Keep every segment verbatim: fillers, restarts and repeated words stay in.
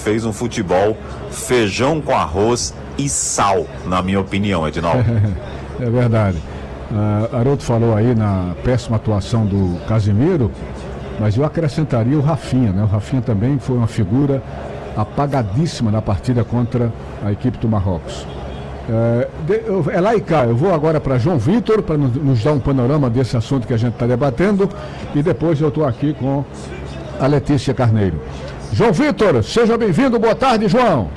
fez um futebol feijão com arroz e sal, na minha opinião, Edinaldo. É verdade. Uh, Haroldo falou aí na péssima atuação do Casemiro, mas eu acrescentaria o Rafinha, né? O Rafinha também foi uma figura apagadíssima na partida contra a equipe do Marrocos. É, de, eu, é lá e cá, eu vou agora para João Vitor para nos, nos dar um panorama desse assunto que a gente está debatendo, e depois eu estou aqui com a Letícia Carneiro. João Vitor, seja bem-vindo, boa tarde, João.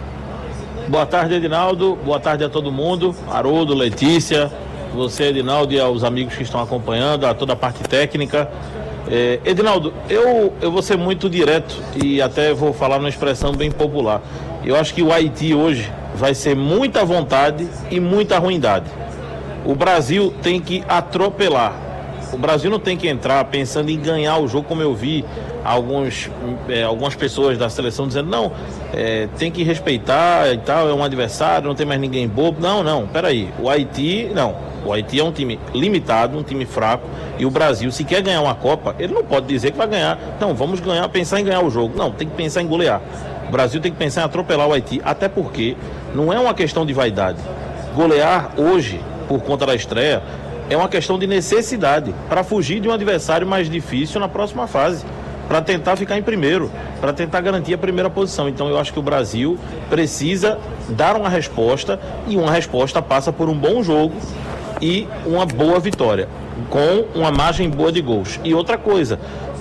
Boa tarde, Edinaldo, boa tarde a todo mundo, Haroldo, Letícia, você, Edinaldo, e aos amigos que estão acompanhando, a toda a parte técnica. É, Edinaldo, eu, eu vou ser muito direto e até vou falar numa expressão bem popular. Eu acho que o Haiti hoje vai ser muita vontade e muita ruindade. O Brasil tem que atropelar. O Brasil não tem que entrar pensando em ganhar o jogo, como eu vi alguns, é, algumas pessoas da seleção dizendo, não, é, tem que respeitar e tal, é um adversário, não tem mais ninguém bobo. Não, não, peraí, o Haiti, não. O Haiti é um time limitado, um time fraco, e o Brasil, se quer ganhar uma Copa, ele não pode dizer que vai ganhar. Não, vamos ganhar, pensar em ganhar o jogo. Não, tem que pensar em golear. O Brasil tem que pensar em atropelar o Haiti, até porque não é uma questão de vaidade. Golear hoje, por conta da estreia, é uma questão de necessidade, para fugir de um adversário mais difícil na próxima fase, para tentar ficar em primeiro, para tentar garantir a primeira posição. Então eu acho que o Brasil precisa dar uma resposta, e uma resposta passa por um bom jogo e uma boa vitória, com uma margem boa de gols. E outra coisa,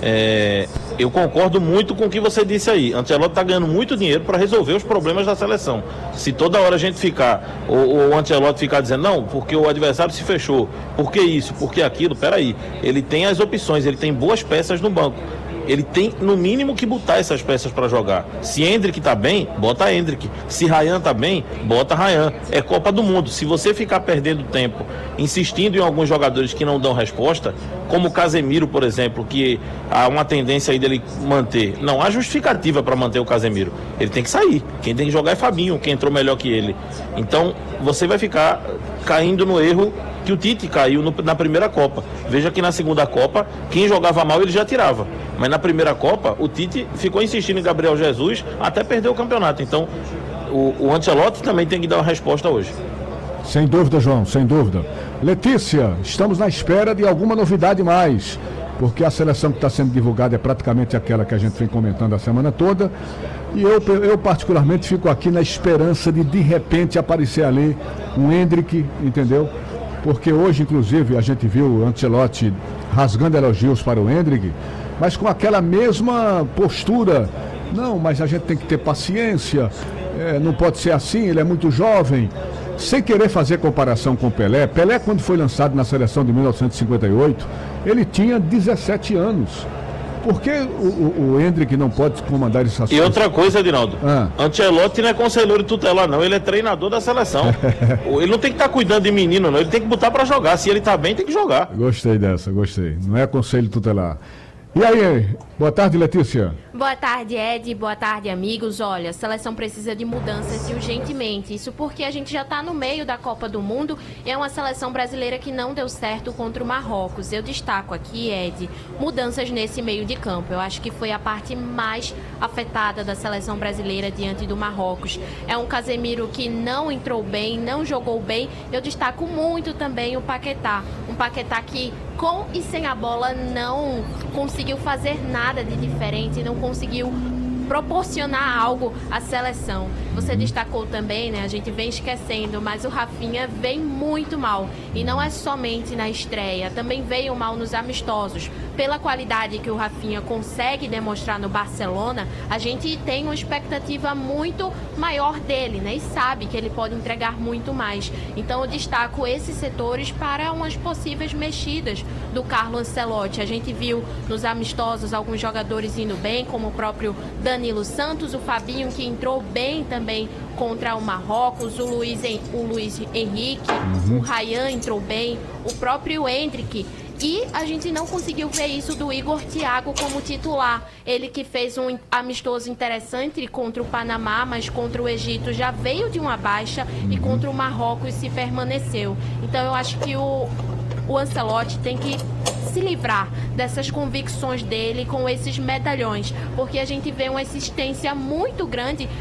é, eu concordo muito com o que você disse aí. Ancelotti está ganhando muito dinheiro para resolver os problemas da seleção. Se toda hora a gente ficar, ou o Ancelotti ficar dizendo, não, porque o adversário se fechou, por que isso, por que aquilo, peraí, ele tem as opções, ele tem boas peças no banco. Ele tem, no mínimo, que botar essas peças para jogar. Se Endrick tá bem, bota Endrick. Se Ryan tá bem, bota Ryan. É Copa do Mundo. Se você ficar perdendo tempo, insistindo em alguns jogadores que não dão resposta, como o Casemiro, por exemplo, que há uma tendência aí dele manter. Não há justificativa para manter o Casemiro. Ele tem que sair. Quem tem que jogar é Fabinho, que entrou melhor que ele. Então, você vai ficar caindo no erro que o Tite caiu no, na primeira Copa. Veja que na segunda Copa, quem jogava mal ele já tirava. Mas na primeira Copa, o Tite ficou insistindo em Gabriel Jesus até perder o campeonato. Então, o, o Ancelotti também tem que dar uma resposta hoje. Sem dúvida, João, sem dúvida. Letícia, estamos na espera de alguma novidade mais, porque a seleção que está sendo divulgada é praticamente aquela que a gente vem comentando a semana toda. E eu, eu particularmente fico aqui na esperança de de repente aparecer ali um Endrick, entendeu? Porque hoje, inclusive, a gente viu o Ancelotti rasgando elogios para o Endrick, mas com aquela mesma postura. Não, mas a gente tem que ter paciência, é, não pode ser assim, ele é muito jovem. Sem querer fazer comparação com Pelé, Pelé, quando foi lançado na seleção de mil novecentos e cinquenta e oito, ele tinha dezessete anos. Por que o, o, o Endrick não pode comandar esse assunto? E outra coisa, Edinaldo, ah. Ancelotti não é conselheiro tutelar, não, ele é treinador da seleção. Ele não tem que estar tá cuidando de menino, não, ele tem que botar para jogar. Se ele está bem, tem que jogar. Gostei dessa, gostei. Não é conselho tutelar. E aí, boa tarde, Letícia. Boa tarde, Ed. Boa tarde, amigos. Olha, a seleção precisa de mudanças e urgentemente. Isso porque a gente já está no meio da Copa do Mundo e é uma seleção brasileira que não deu certo contra o Marrocos. Eu destaco aqui, Ed, mudanças nesse meio de campo. Eu acho que foi a parte mais afetada da seleção brasileira diante do Marrocos. É um Casemiro que não entrou bem, não jogou bem. Eu destaco muito também o Paquetá. Um Paquetá que, com e sem a bola, não conseguiu fazer nada de diferente, não conseguiu proporcionar algo à seleção. Você destacou também, né? A gente vem esquecendo, mas o Rafinha vem muito mal. E não é somente na estreia, também veio mal nos amistosos. Pela qualidade que o Rafinha consegue demonstrar no Barcelona, a gente tem uma expectativa muito maior dele, né? E sabe que ele pode entregar muito mais. Então eu destaco esses setores para umas possíveis mexidas do Carlo Ancelotti. A gente viu nos amistosos alguns jogadores indo bem, como o próprio Danilo Santos, o Fabinho, que entrou bem também contra o Marrocos, o Luiz, o Luiz Henrique, uhum. o Ryan entrou bem, o próprio Endrick. E a gente não conseguiu ver isso do Igor Thiago como titular. Ele que fez um amistoso interessante contra o Panamá, mas contra o Egito já veio de uma baixa uhum. e contra o Marrocos se permaneceu. Então eu acho que o, o Ancelotti tem que se livrar dessas convicções dele com esses medalhões, porque a gente vê uma insistência muito grande